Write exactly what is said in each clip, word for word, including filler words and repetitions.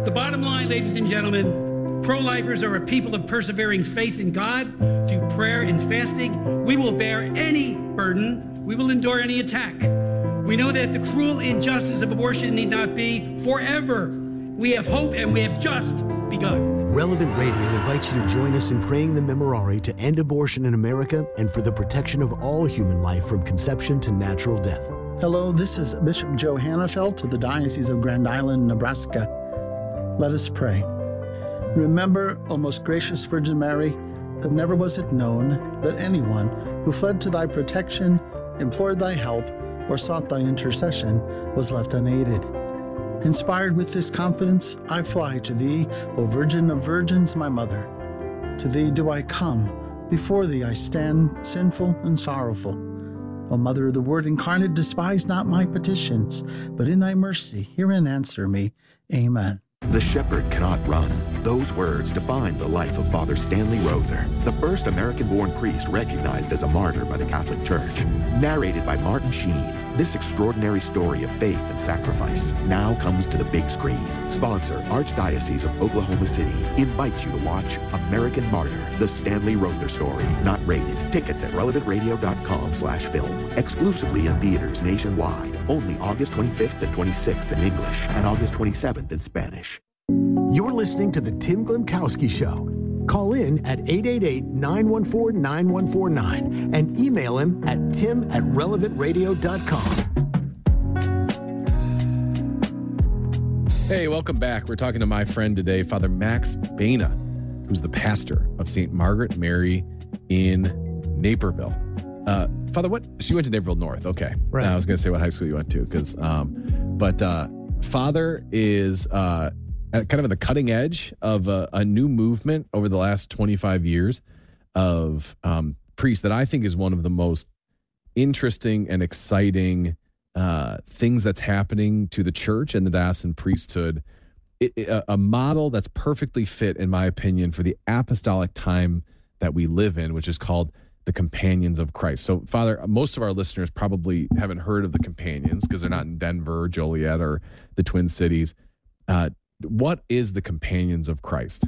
The bottom line, ladies and gentlemen, pro-lifers are a people of persevering faith in God, through prayer and fasting. We will bear any burden. We will endure any attack. We know that the cruel injustice of abortion need not be forever. We have hope, and we have just begun. Relevant Radio invites you to join us in praying the Memorare to end abortion in America and for the protection of all human life from conception to natural death. Hello, this is Bishop Joe Hannafelt of the Diocese of Grand Island, Nebraska. Let us pray. Remember, O most gracious Virgin Mary, that never was it known that anyone who fled to thy protection, implored thy help, or sought thy intercession was left unaided. Inspired with this confidence, I fly to thee, O Virgin of Virgins, my mother. To thee do I come, before thee I stand, sinful and sorrowful. O Mother of the Word incarnate, despise not my petitions, but in thy mercy hear and answer me. Amen. The shepherd cannot run. Those words define the life of Father Stanley Rother, the first American-born priest recognized as a martyr by the Catholic Church. Narrated by Martin Sheen, this extraordinary story of faith and sacrifice now comes to the big screen. Sponsor, Archdiocese of Oklahoma City, invites you to watch American Martyr, the Stanley Rother story, not rated. Tickets at relevant radio dot com slash film. Exclusively in theaters nationwide. Only August twenty-fifth and twenty-sixth in English and August twenty-seventh in Spanish. You're listening to The Tim Glimkowski Show. Call in at eight eight eight, nine one four, nine one four nine and email him at tim at relevant radio dot com. Hey, welcome back. We're talking to my friend today, Father Max Baena, who's the pastor of Saint Margaret Mary in Naperville. Uh, Father, what? She went to Naperville North. Okay. Right. I was going to say what high school you went to, because, um, but uh, Father is uh, kind of at the cutting edge of a, a new movement over the last twenty-five years of um, priests that I think is one of the most interesting and exciting uh, things that's happening to the church and the diocesan priesthood. It, it, a, a model that's perfectly fit, in my opinion, for the apostolic time that we live in, which is called the Companions of Christ. So, Father, most of our listeners probably haven't heard of the Companions because they're not in Denver, Joliet, or the Twin Cities. Uh, what is the Companions of Christ?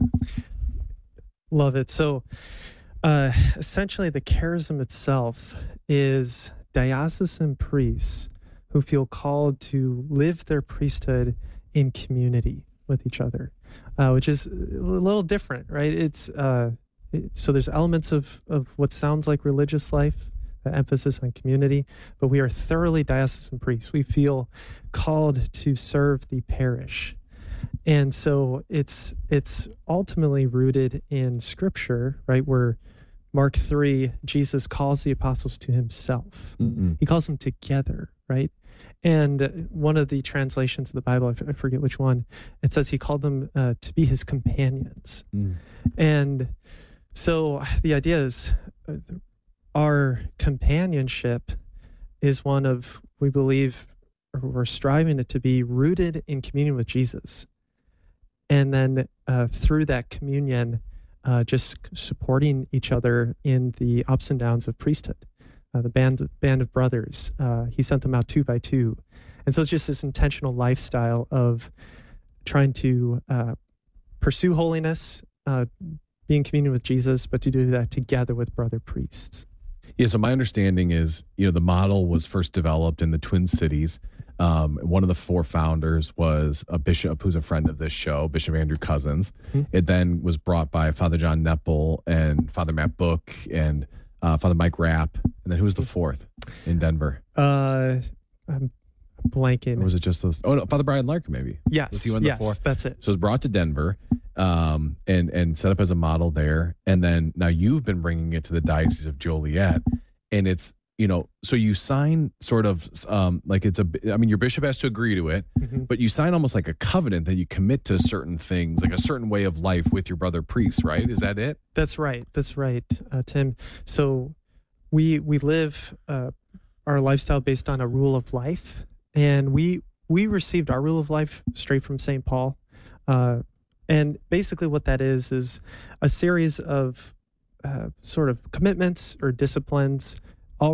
Love it. So, uh, essentially, the charism itself is diocesan priests who feel called to live their priesthood in community with each other, uh, which is a little different, right? It's uh, it, so there's elements of of what sounds like religious life, the emphasis on community, but we are thoroughly diocesan priests. We feel called to serve the parish. And so it's it's ultimately rooted in Scripture, right? Where Mark three, Jesus calls the apostles to himself. Mm-mm. He calls them together, right? And one of the translations of the Bible, I, f- I forget which one, it says he called them uh, to be his companions. Mm. And so the idea is uh, our companionship is one of, we believe, or we're striving it to be rooted in communion with Jesus. And then uh, through that communion, uh, just supporting each other in the ups and downs of priesthood. Uh, the band, band of brothers, uh, he sent them out two by two. And so it's just this intentional lifestyle of trying to uh, pursue holiness, uh, be in communion with Jesus, but to do that together with brother priests. Yeah, so my understanding is, you know, the model was first developed in the Twin Cities. Um, one of the four founders was a bishop who's a friend of this show, Bishop Andrew Cousins. Mm-hmm. It then was brought by Father John Nepple and Father Matt Book and uh, Father Mike Rapp. And then who was the fourth in Denver? Uh, I'm blanking. Or was it just those? Oh, no, Father Brian Larkin, maybe. Yes, was he one of yes, the four? That's it. So it was brought to Denver um, and, and set up as a model there. And then now you've been bringing it to the Diocese of Joliet. And it's, you know, so you sign sort of um, like it's a, I mean, your bishop has to agree to it, mm-hmm. but you sign almost like a covenant that you commit to certain things, like a certain way of life with your brother priests, right? Is that it? That's right. That's right, uh, Tim. So we we live uh, our lifestyle based on a rule of life, and we we received our rule of life straight from Saint Paul, uh, and basically what that is is a series of uh, sort of commitments or disciplines